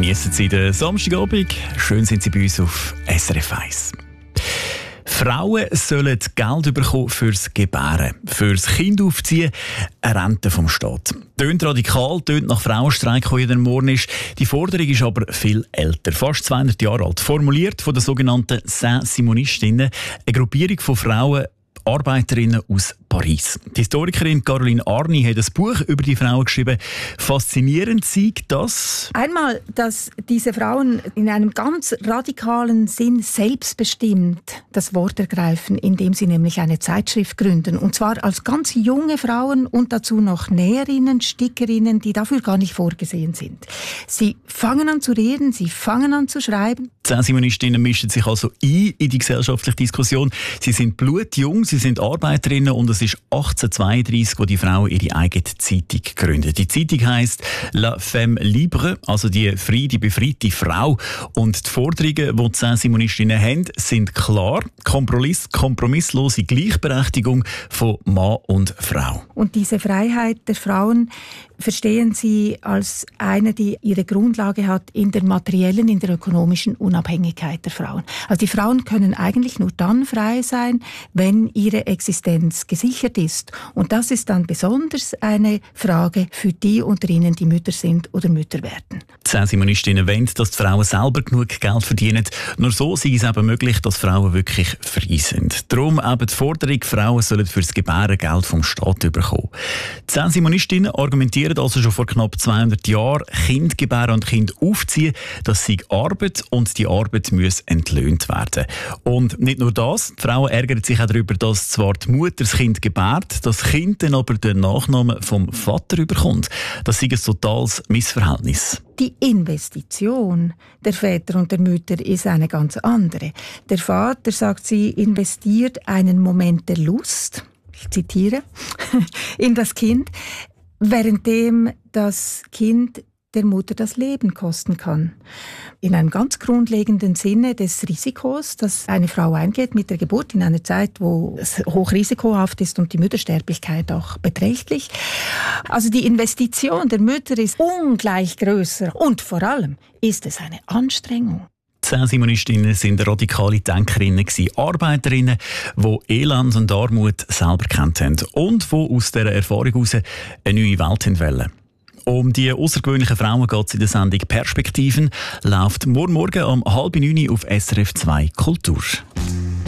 Geniessen Sie den Samstagabend. Schön sind Sie bei uns auf SRF 1. Frauen sollen Geld bekommen fürs Gebären, fürs Kind aufziehen, eine Rente vom Staat. Tönt radikal, tönt nach Frauenstreik, der jeden Morgen ist. Die Forderung ist aber viel älter, fast 200 Jahre alt. Formuliert von den sogenannten Saint-Simonistinnen, eine Gruppierung von Frauen, Arbeiterinnen aus Paris. Die Historikerin Caroline Arni hat ein Buch über die Frauen geschrieben. Faszinierend sei das? Einmal, dass diese Frauen in einem ganz radikalen Sinn selbstbestimmt das Wort ergreifen, indem sie nämlich eine Zeitschrift gründen. Und zwar als ganz junge Frauen und dazu noch Näherinnen, Stickerinnen, die dafür gar nicht vorgesehen sind. Sie fangen an zu reden, sie fangen an zu schreiben. Die Saint-Simonistinnen mischen sich also ein in die gesellschaftliche Diskussion. Sie sind blutjung, sie sind Arbeiterinnen und es ist 1832, wo die Frauen ihre eigene Zeitung gründet. Die Zeitung heisst «La Femme Libre», also die freie, die befreite Frau. Und die Forderungen, die die Saint-Simonistinnen haben, sind klar: kompromisslose Gleichberechtigung von Mann und Frau. Und diese Freiheit der Frauen verstehen sie als eine, die ihre Grundlage hat in der materiellen, in der ökonomischen Unabhängigkeit der Frauen. Also die Frauen können eigentlich nur dann frei sein, wenn ihre Existenz gesichert ist. Und das ist dann besonders eine Frage für die unter ihnen, die Mütter sind oder Mütter werden. Die Saint-Simonistinnen wollen, dass die Frauen selber genug Geld verdienen. Nur so sei es eben möglich, dass Frauen wirklich frei sind. Darum eben die Forderung, Frauen sollen für das Gebären Geld vom Staat bekommen. Die Saint-Simonistinnen argumentieren also schon vor knapp 200 Jahren, Kind gebären und Kind aufziehen, das sei Arbeit und die Arbeit muss entlöhnt werden. Und nicht nur das, die Frauen ärgern sich auch darüber, dass zwar die Mutter das Kind gebärt, das Kind dann aber den Nachnamen vom Vater überkommt. Das sei ein totales Missverhältnis. Die Investition der Väter und der Mütter ist eine ganz andere. Der Vater, sagt sie, investiert einen Moment der Lust, ich zitiere, in das Kind, währenddem das Kind der Mutter das Leben kosten kann. In einem ganz grundlegenden Sinne des Risikos, das eine Frau eingeht mit der Geburt in einer Zeit, wo es hochrisikohaft ist und die Müttersterblichkeit auch beträchtlich. Also die Investition der Mütter ist ungleich grösser und vor allem ist es eine Anstrengung. Die Saint-Simonistinnen waren radikale Denkerinnen, Arbeiterinnen, die Elend und Armut selber kennt haben und die aus dieser Erfahrung heraus eine neue Welt wollen. Um die außergewöhnlichen Frauen geht es in der Sendung «Perspektiven», läuft morgen um 8:30 auf SRF 2 Kultur.